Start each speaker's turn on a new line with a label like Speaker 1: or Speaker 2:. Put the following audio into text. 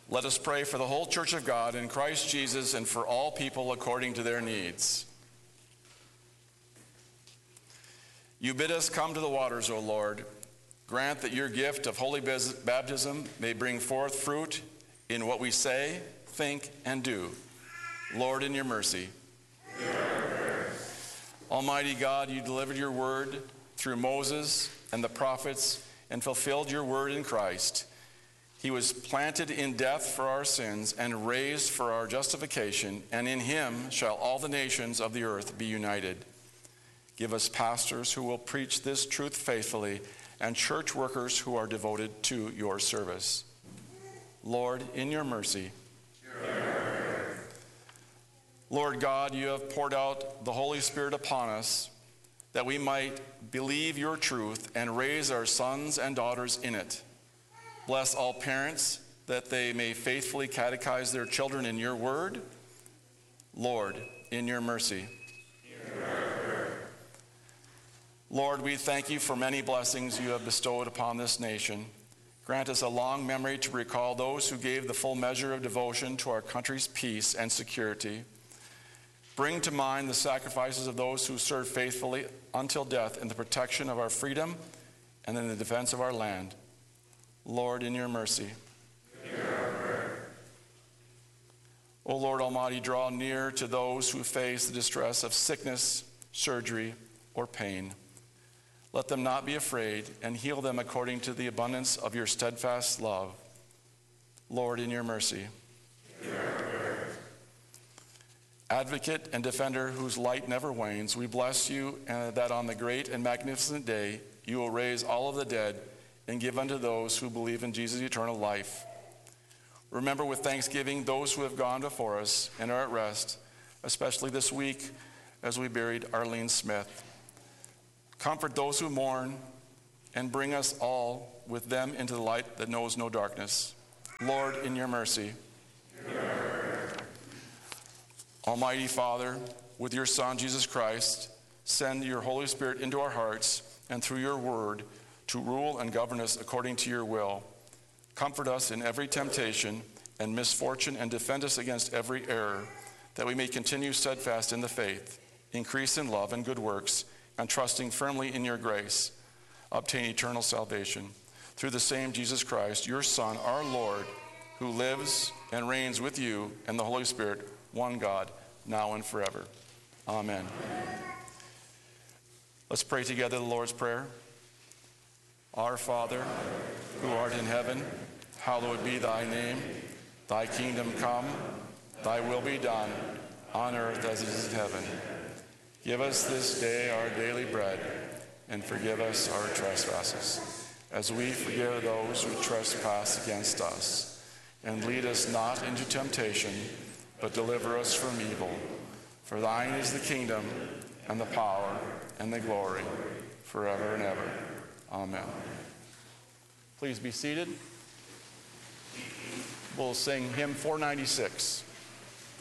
Speaker 1: Let us pray for the whole Church of God in Christ Jesus and for all people according to their needs. You bid us come to the waters, O Lord. Grant that your gift of holy baptism may bring forth fruit in what we say, think, and do. Lord, in your mercy. Almighty God, you delivered your word through Moses and the prophets and fulfilled your word in Christ. He was planted in death for our sins and raised for our justification, and in him shall all the nations of the earth be united. Give us pastors who will preach this truth faithfully and church workers who are devoted to your service. Lord, in your mercy. Lord God, you have poured out the Holy Spirit upon us that we might believe your truth and raise our sons and daughters in it. Bless all parents that they may faithfully catechize their children in your word. Lord, in your mercy. Lord, we thank you for many blessings you have bestowed upon this nation. Grant us a long memory to recall those who gave the full measure of devotion to our country's peace and security. Bring to mind the sacrifices of those who served faithfully until death in the protection of our freedom and in the defense of our land. Lord, in your mercy. O Lord Almighty, draw near to those who face the distress of sickness, surgery, or pain. Let them not be afraid, and heal them according to the abundance of your steadfast love. Lord, in your mercy. Advocate and defender whose light never wanes, we bless you that on the great and magnificent day you will raise all of the dead and give unto those who believe in Jesus eternal life. Remember with thanksgiving those who have gone before us and are at rest, especially this week as we buried Arlene Smith. Comfort those who mourn and bring us all with them into the light that knows no darkness. Lord, in your mercy. Almighty Father, with your Son, Jesus Christ, send your Holy Spirit into our hearts and through your word to rule and govern us according to your will. Comfort us in every temptation and misfortune and defend us against every error, that we may continue steadfast in the faith, increase in love and good works, and trusting firmly in your grace, obtain eternal salvation. Through the same Jesus Christ, your Son, our Lord, who lives and reigns with you and the Holy Spirit, one God, now and forever. Amen. Let's pray together the Lord's Prayer. Our Father, who art in heaven, hallowed be thy name. Thy kingdom come, thy will be done, on earth as it is in heaven. Give us this day our daily bread, and forgive us our trespasses, as we forgive those who trespass against us. And lead us not into temptation, but deliver us from evil. For thine is the kingdom, and the power, and the glory, forever and ever. Amen. Please be seated. We'll sing hymn 496.